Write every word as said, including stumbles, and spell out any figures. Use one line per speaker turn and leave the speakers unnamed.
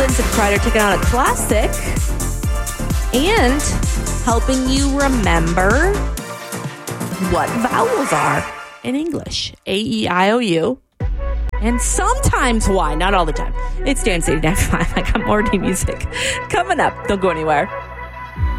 Vincent Kreider taking on a classic and helping you remember what vowels are in English. A, E, I, O, U. And sometimes Y, not all the time. It's Dance eighty-nine point five. I got more new music coming up. Don't go anywhere.